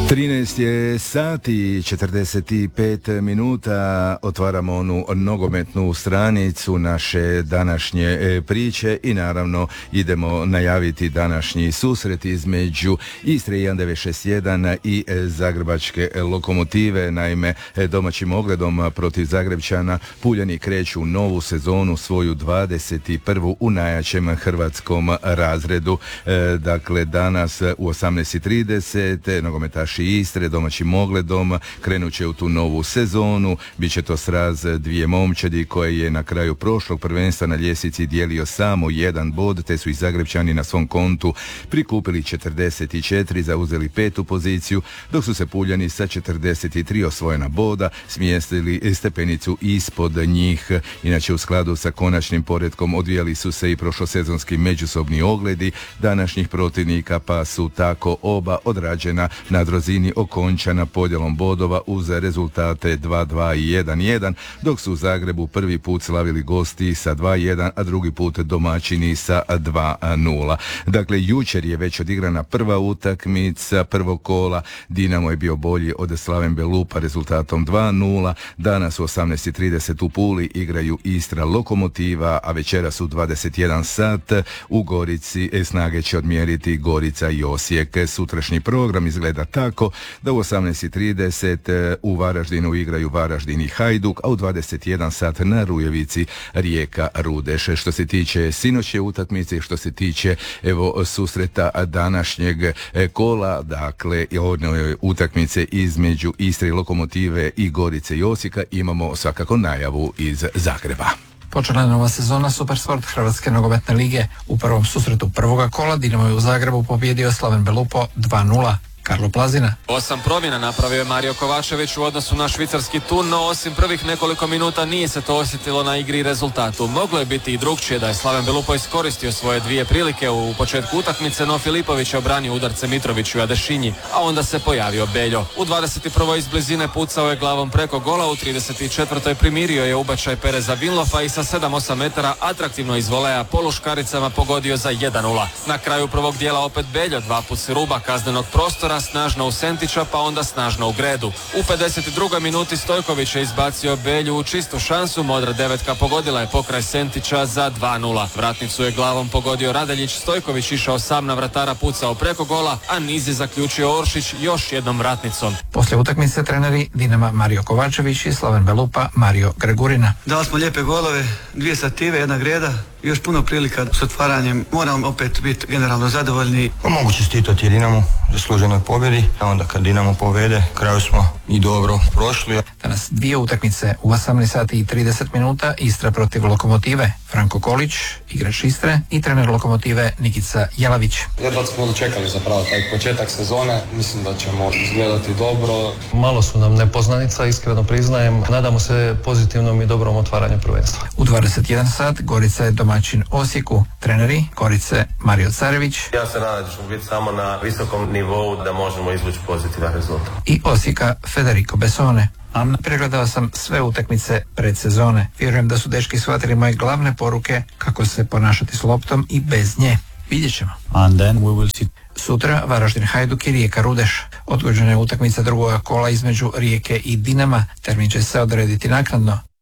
13 je sati i 45 minuta, otvaramo onu nogometnu stranicu naše današnje priče i naravno idemo najaviti današnji susret između Istre 1961 i Zagrebačke Lokomotive. Naime, domaćim ogledom protiv Zagrebčana Puljani kreću novu sezonu, svoju 21. u najjačem hrvatskom razredu. Dakle, danas u 18:30 nogometaši Istre domaćim ogledom krenut će u tu novu sezonu. Biće to sraz dvije momčadi koje je na kraju prošlog prvenstva na ljestvici dijelio samo jedan bod, te su i Zagrebčani na svom kontu prikupili 44, zauzeli 5. poziciju, dok su se Puljani sa 43 osvojena boda smjestili stepenicu ispod njih. Inače, u skladu sa konačnim poretkom odvijali su se i prošlosezonski međusobni ogledi današnjih protivnika, pa su tako oba odrađena na razini okončana podjelom bodova uz rezultate 2-2 i 1-1, dok su u Zagrebu prvi put slavili gosti sa 2-1, a drugi put domaćini sa 2-0. Dakle, jučer je već odigrana prva utakmica prvog kola. Dinamo je bio bolji od Slaven Belupa rezultatom 2-0. Danas u 18:30 u Puli igraju Istra Lokomotiva, a večeras u 21 sat u Gorici snage će odmjeriti Gorica i Osijek. Sutrašnji program izgleda tako da u 18:30 u Varaždinu igraju Varaždin i Hajduk, a u 21 sat na Rujevici Rijeka Rudeš. Što se tiče sinoćne utakmice, što se tiče susreta današnjeg kola, dakle one utakmice između Istre Lokomotive i Gorice i Osijeka, imamo svakako najavu iz Zagreba. Počela je nova sezona Supersport Hrvatske nogometne lige. U prvom susretu prvoga kola Dinamo je u Zagrebu pobijedio Slaven Belupo 2-0. Karlo Plazina. 8 promjena napravio je Mario Kovačević u odnosu na švicarski Thun, no osim prvih nekoliko minuta nije se to osjetilo na igri i rezultatu. Moglo je biti i drugčije da je Slaven Belupo iskoristio svoje dvije prilike u početku utakmice, no Filipović je obranio udarce Mitroviću i Adešinji, a onda se pojavio Beljo. U 21. iz blizine pucao je glavom preko gola, u 34. primirio je ubačaj Pereza Vinlofa i sa 7-8 metara atraktivno iz voleja poluškaricama pogodio za 1-0. Na kraju prvog dijela opet Beljo, dva put s ruba kaznenog prostora, snažno u Sentića, pa onda snažno u Gredu. U 52. minuti Stojković je izbacio Belju u čistu šansu, modra devetka pogodila je pokraj Sentića za 2-0. Vratnicu je glavom pogodio Radeljić, Stojković išao sam na vratara, pucao preko gola, a niz je zaključio Oršić još jednom vratnicom. Poslije utakmice treneri Dinama Mario Kovačević i Slaven Belupa Mario Gregurina. Dali smo lijepe golove, dvije sative, jedna Greda, još puno prilika s otvaranjem. Moramo opet biti generalno zadovoljni. Mogu čestitati Dinamo zasluženoj pobjedi, a onda kad Dinamo povede, kraju smo i dobro prošli. Danas dvije utakmice u 18:30 Istra protiv Lokomotive. Franko Kolić, igrač Istre, i trener Lokomotive Nikica Jelavić. Jedva smo dočekali zapravo taj početak sezone, mislim da ćemo izgledati dobro. Malo su nam nepoznanica, iskreno priznajem. Nadamo se pozitivnom i dobrom otvaranju prvenstva. U 21 sat Gorica je domaćin Osijeku. Treneri Gorice Mario Carević. Ja se nadam da ćemo biti samo na visokom nivou da možemo izvući pozitivan rezultat. I Osijeka Federico Besone. Pregledao sam sve utakmice predsezone. Vjerujem da su dečki shvatili moje glavne poruke kako se ponašati s loptom i bez nje. Vidjet ćemo. Sutra Varaždin Hajduk i Rijeka Rudeš. Odgođena je utakmica drugoga kola između Rijeke i Dinama. Termin će se odrediti naknadno.